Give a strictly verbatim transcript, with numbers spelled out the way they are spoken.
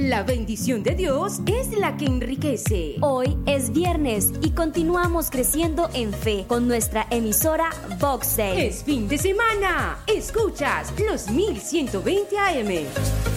La bendición de Dios es la que enriquece. Hoy es viernes y continuamos creciendo en fe con nuestra emisora Vox Day. Es fin de semana. Escuchas los mil ciento veinte A M.